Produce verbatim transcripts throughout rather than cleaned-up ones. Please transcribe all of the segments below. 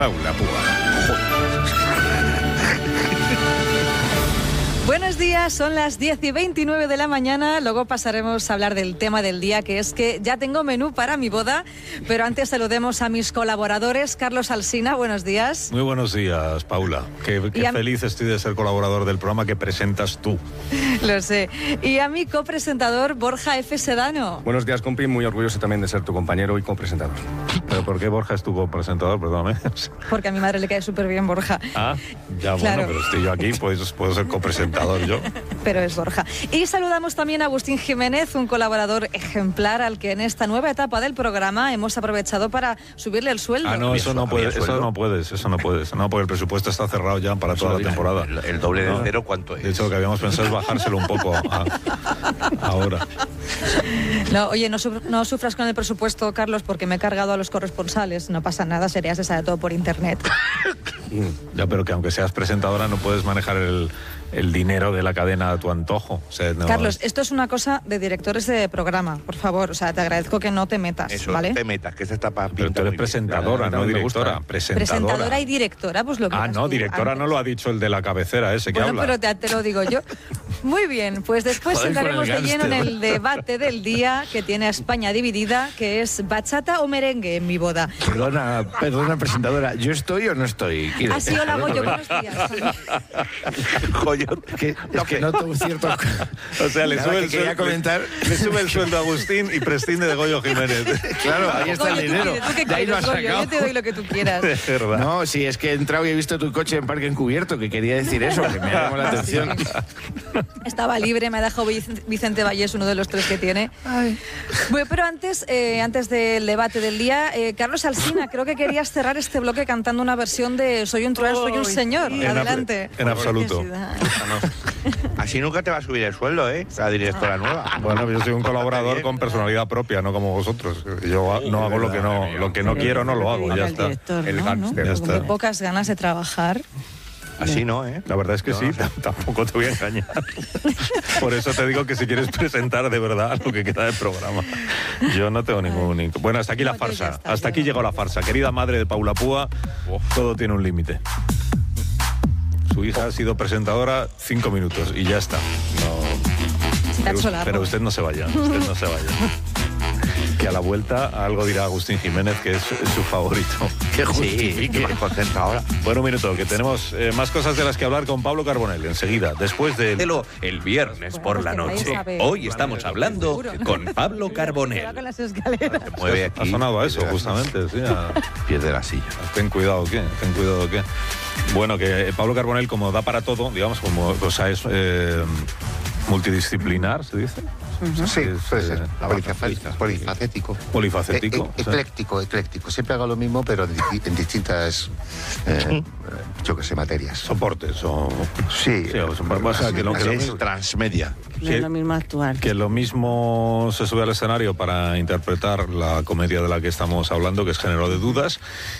Paula Púa. Buenos días, son las diez y veintinueve de la mañana, luego pasaremos a hablar del tema del día, que es que ya tengo menú para mi boda, pero antes saludemos a mis colaboradores. Carlos Alsina, buenos días. Muy buenos días, Paula. Qué, qué a... feliz estoy de ser colaborador del programa que presentas tú. Lo sé. Y a mi copresentador, Borja F. Sedano. Buenos días, compi, muy orgulloso también de ser tu compañero y copresentador. ¿Pero por qué Borja es tu copresentador? Perdóname. Porque a mi madre le cae súper bien Borja. Ah, ya claro. Bueno, pero estoy yo aquí, pues puedo ser copresentador yo. Pero es Borja. Y saludamos también a Agustín Jiménez, un colaborador ejemplar al que en esta nueva etapa del programa hemos aprovechado para subirle el sueldo. Ah, no, eso no puedes, eso no puedes, eso no puedes. No, porque el presupuesto está cerrado ya para toda la temporada. El, el doble de no. cero, ¿cuánto es? De hecho, lo que habíamos pensado es bajárselo un poco a, ahora. No, oye, no, no sufras con el presupuesto, Carlos, porque me he cargado a los corresponsales. No pasa nada, serías de saber todo por internet. Ya, pero que aunque seas presentadora no puedes manejar el, el dinero de la cadena a tu antojo. O sea, no... Carlos, esto es una cosa de directores de programa, por favor. O sea, te agradezco que no te metas, Eso, ¿vale? no te metas, que se está para Pero tú eres presentadora, no directora. Presentadora. Presentadora y directora, pues lo que Ah, no, directora no lo ha dicho el de la cabecera ese que bueno, habla. pero te, te lo digo yo. Muy bien, pues después Joder, entraremos de lleno en gánster. el debate del día que tiene a España dividida, que es bachata o merengue en mi boda. Perdona, perdona, presentadora, ¿yo estoy o no estoy? ¿Quiere? Así hola, Goyo, buenos días. Joyo, que, es que noto un cierto... O sea, le Nada, sube, que el quería sueldo, comentar... le, le sube el sueldo a Agustín y prescinde de Goyo Jiménez. Claro, ahí está Goyo, el dinero. ¿tú qué De ahí lo quieres, has Goyo? sacado. Yo te doy lo que tú quieras. Es verdad. No, sí, es que he entrado y he visto tu coche en parque encubierto, que quería decir eso, que me ha llamado la atención. Estaba libre, me ha dejado Vicente Vallés, uno de los tres que tiene. Ay. Bueno, pero antes, eh, antes del debate del día, eh, Carlos Alsina, creo que querías cerrar este bloque cantando una versión de Soy un trueno, soy un señor. En Adelante. En absoluto. Así nunca te va a subir el sueldo, ¿eh? La directora nueva. Bueno, yo soy un colaborador con personalidad propia, no como vosotros. Yo no hago lo que no, lo que no quiero, no lo hago, ya está. El gángster. Ya Con está. pocas ganas de trabajar. Así no, ¿eh? La verdad es que No, sí, no sé. tampoco te voy a engañar. Por eso te digo que si quieres presentar de verdad lo que queda del programa. Yo no tengo ningún... Ay. Bueno, hasta aquí la farsa. Está, hasta aquí llegó la farsa. Querida madre de Paula Púa, todo tiene un límite. Su hija ha sido presentadora cinco minutos y ya está. No, pero, pero usted no se vaya, usted no se vaya. Que a la vuelta algo dirá Agustín Jiménez, que es, es su favorito. Que justifique. Sí, concentra ahora. Bueno, un minuto, que tenemos eh, más cosas de las que hablar con Pablo Carbonell enseguida, después de... El viernes por la noche. Hoy estamos hablando con Pablo Carbonell. Con las escaleras. Se mueve aquí. Ha sonado a eso, justamente, sí. A... Pierde la silla. Ten cuidado, ¿qué? Ten cuidado, ¿qué? Bueno, que Pablo Carbonell, como da para todo, digamos, como, o sea, es eh, multidisciplinar, ¿se dice? Uh-huh. Sí, es, puede eh, ser. Polifacético. Polifacético. Polifacético. E- e- ecléctico, ecléctico. Siempre hago lo mismo, pero en, di- en distintas, eh, yo qué sé, materias. Soportes o... Sí. Sí, o soportes. O sea, que lo, que lo, Es transmedia. No es lo mismo actuar. que lo mismo se sube al escenario para interpretar la comedia de la que estamos hablando, que es Género de Dudas,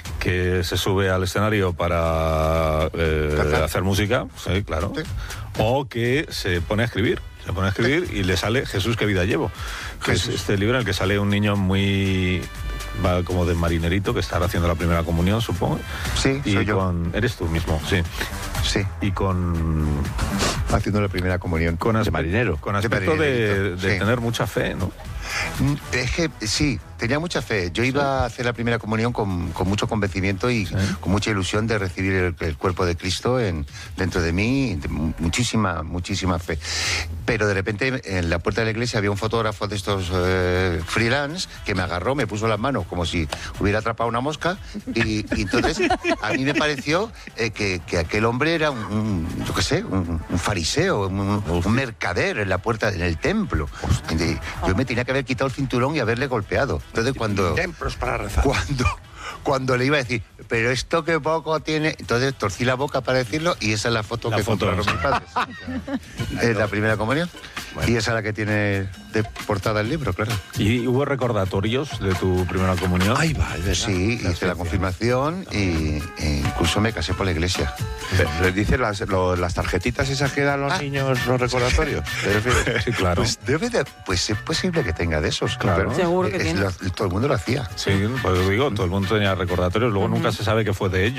que se sube al escenario para eh, hacer música, sí, claro, Sí. o que se pone a escribir. Se pone a escribir y le sale Jesús, qué vida llevo. Que es este libro en el que sale un niño muy... va como de marinerito, que estará haciendo la primera comunión, supongo. Sí, y soy yo. con... Eres tú mismo, sí. Sí, Y con... haciendo la primera comunión. Con de aspe- marinero. Con De aspecto de, marinerito, de sí. tener mucha fe, ¿no? Mm, Es que sí, tenía mucha fe. Yo iba a hacer la primera comunión con, con mucho convencimiento y Sí. con mucha ilusión de recibir el, el cuerpo de Cristo en, dentro de mí, de mu- muchísima, muchísima fe. Pero de repente en la puerta de la iglesia había un fotógrafo de estos eh, freelance que me agarró, me puso las manos como si hubiera atrapado una mosca y, y entonces a mí me pareció eh, que, que aquel hombre era un, un, yo qué sé, un, un fariseo, un, un mercader en la puerta, en el templo. Y yo me tenía que haber quitado el cinturón y haberle golpeado. Entonces cuando... Templos para rezar. Cuando, cuando le iba a decir, pero esto que poco tiene... Entonces torcí la boca para decirlo y esa es la foto La que foto, compraron sí. mis padres. Es la primera comunión. Y esa es la que tiene de portada el libro, claro. ¿Y hubo recordatorios de tu primera comunión? Ahí va, es verdad. Sí, hice la confirmación y, e incluso me casé por la iglesia. ¿Les dices las, lo- las tarjetitas esas que dan los Ah. niños, los recordatorios? ¿Te refieres? Sí, claro. Pues debe de, pues es posible que tenga de esos, Claro. claro. Seguro que Es- tiene. lo- todo el mundo lo hacía. Sí, pues digo, todo el mundo tenía recordatorios, luego nunca se sabe qué fue de ellos.